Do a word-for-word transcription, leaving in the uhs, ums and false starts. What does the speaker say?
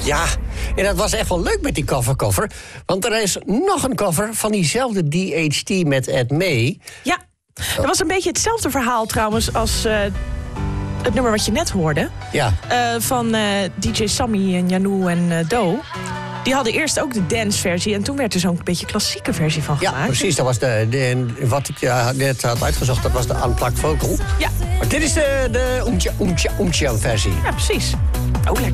Ja, en dat was echt wel leuk met die cover-cover. Want er is nog een cover van diezelfde D H T met Ed May. Ja, dat was een beetje hetzelfde verhaal trouwens als uh, het nummer wat je net hoorde. Ja. Uh, van uh, D J Sammy en Janou en uh, Do. Die hadden eerst ook de dance-versie en toen werd er zo'n beetje klassieke versie van gemaakt. Ja, precies. Dat was de, de, wat ik ja, net had uitgezocht, dat was de unplugged vocal. Ja. Maar dit is de, de Oemtja, Oemtja, Oemtja versie. Ja, precies. Ook lekker.